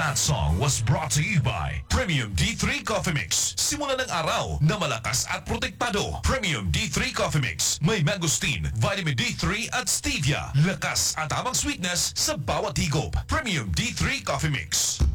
That song was brought to you by Premium D3 Coffee Mix. Simula ng araw na malakas at protektado. Premium D3 Coffee Mix. May mangosteen, vitamin D3 at stevia. Lakas at tamang sweetness sa bawat higop. Premium D3 Coffee Mix.